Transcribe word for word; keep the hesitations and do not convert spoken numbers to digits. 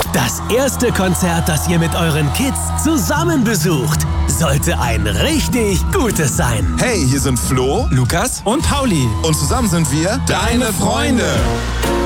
Das erste Konzert, das ihr mit euren Kids zusammen besucht, sollte ein richtig gutes sein. Hey, hier sind Flo, Lukas und Pauli. Und zusammen sind wir Deine Freunde.